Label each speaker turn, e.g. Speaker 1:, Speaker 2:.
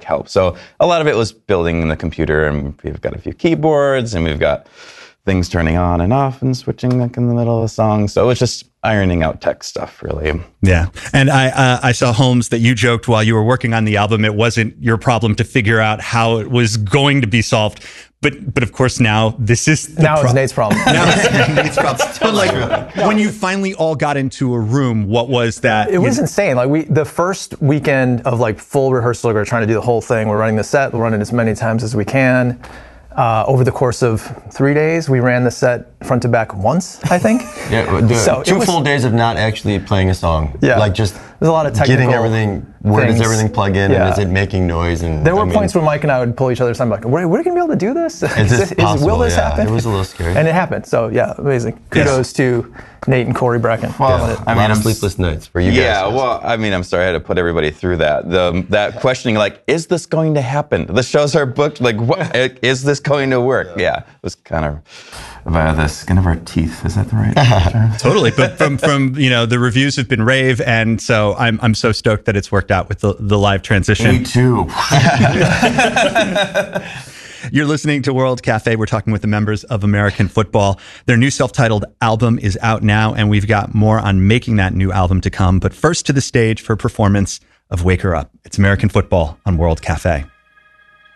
Speaker 1: help. So a lot of it was building in the computer, and we've got a few keyboards, and we've got things turning on and off and switching like in the middle of a song. So it's just ironing out tech stuff, really.
Speaker 2: Yeah. And I saw, Holmes, that you joked while you were working on the album, it wasn't your problem to figure out how it was going to be solved. But of course now this is
Speaker 3: it's Nate's problem.
Speaker 2: Now it's Nate's problem. But like when you finally all got into a room, what was that?
Speaker 3: It was insane. Like the first weekend of like full rehearsal, we're trying to do the whole thing. We're running the set. We'll run it as many times as we can. Over the course of 3 days, we ran the set front to back once, I think.
Speaker 4: Two full days of not actually playing a song.
Speaker 3: Yeah.
Speaker 4: Like just
Speaker 3: there's a lot of technical
Speaker 4: getting everything, where does everything plug in, and is it making noise? And
Speaker 3: there were points where Mike and I would pull each other's time, like, we're going to be able to do this? Will this happen?
Speaker 4: It was a little scary.
Speaker 3: And it happened. So yeah, amazing. Kudos to Nate and Corey Bracken.
Speaker 1: Well,
Speaker 4: a lot of sleepless nights for you guys.
Speaker 1: Yeah, well, I mean, I'm sorry I had to put everybody through that. That questioning, like, is this going to happen? The shows are booked. Like, what is this going to work? Yeah, it was kind of via the skin of our teeth. Is that the right term?
Speaker 2: Totally. But from the reviews have been rave, and so I'm so stoked that it's worked out with the live transition.
Speaker 1: Me too.
Speaker 2: You're listening to World Cafe. We're talking with the members of American Football. Their new self-titled album is out now, and we've got more on making that new album to come. But first to the stage for a performance of Wake Her Up. It's American Football on World Cafe.